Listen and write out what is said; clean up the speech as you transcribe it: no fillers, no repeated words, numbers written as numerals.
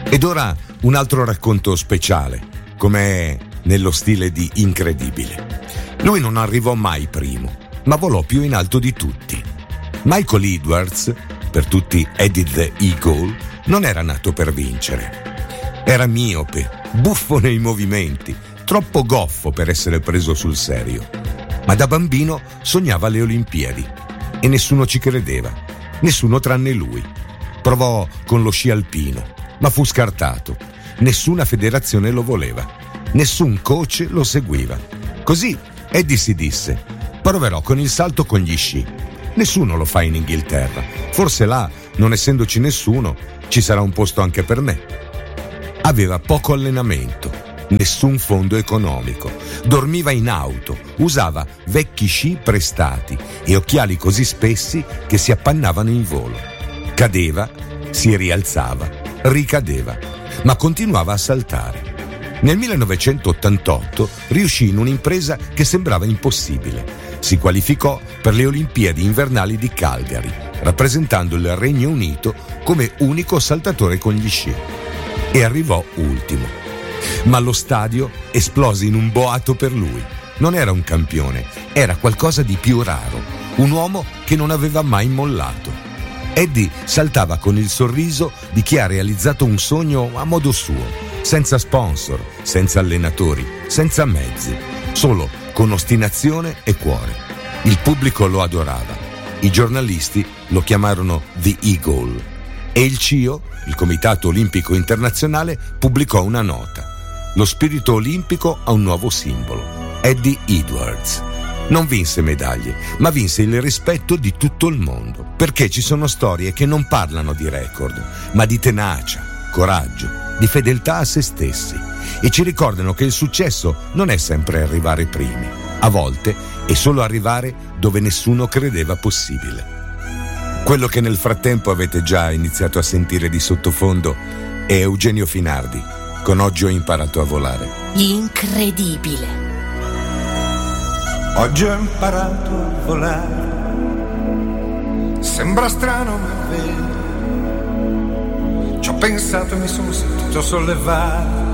Ed ora un altro racconto speciale, come nello stile di Incredibile. Lui non arrivò mai primo, ma volò più in alto di tutti. Michael Edwards, per tutti Eddie the Eagle, non era nato per vincere. Era miope, buffo nei movimenti, troppo goffo per essere preso sul serio. Ma da bambino sognava le Olimpiadi e nessuno ci credeva, nessuno tranne lui. Provò con lo sci alpino, ma fu scartato. Nessuna federazione lo voleva, nessun coach lo seguiva. Così Eddie si disse: proverò con il salto con gli sci. Nessuno lo fa in Inghilterra, forse là, non essendoci nessuno, ci sarà un posto anche per me. Aveva poco allenamento, nessun fondo economico, dormiva in auto, usava vecchi sci prestati e occhiali così spessi che si appannavano in volo. Cadeva, si rialzava, ricadeva, ma continuava a saltare. Nel 1988 riuscì in un'impresa che sembrava impossibile. Si qualificò per le Olimpiadi invernali di Calgary, rappresentando il Regno Unito come unico saltatore con gli sci. E arrivò ultimo. Ma lo stadio esplose in un boato per lui. Non era un campione, era qualcosa di più raro, un uomo che non aveva mai mollato. Eddie saltava con il sorriso di chi ha realizzato un sogno a modo suo, senza sponsor, senza allenatori, senza mezzi, solo con ostinazione e cuore. Il pubblico lo adorava, i giornalisti lo chiamarono The Eagle e il CIO, il Comitato Olimpico Internazionale, pubblicò una nota. Lo spirito olimpico ha un nuovo simbolo, Eddie Edwards. Non vinse medaglie, ma vinse il rispetto di tutto il mondo, perché ci sono storie che non parlano di record, ma di tenacia, coraggio, di fedeltà a se stessi, e ci ricordano che il successo non è sempre arrivare primi, a volte è solo arrivare dove nessuno credeva possibile. Quello che nel frattempo avete già iniziato a sentire di sottofondo è Eugenio Finardi, con Oggi ho imparato a volare. Incredibile. Oggi ho imparato a volare, sembra strano ma è vero, ci ho pensato e mi sono sentito sollevare,